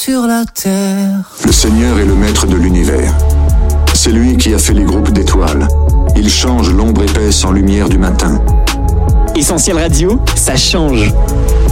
sur la terre. Le Seigneur est le maître de l'univers. C'est lui qui a fait les groupes d'étoiles. Il change l'ombre épaisse en lumière du matin. Essentiel Radio, ça change.